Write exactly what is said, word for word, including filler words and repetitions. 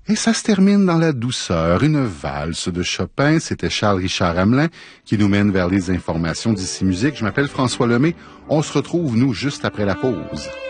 Et ça se termine dans la douceur, une valse de Chopin. C'était Charles-Richard Hamelin qui nous mène vers les informations d'ici musique. Je m'appelle François Lemay. On se retrouve, nous, juste après la pause.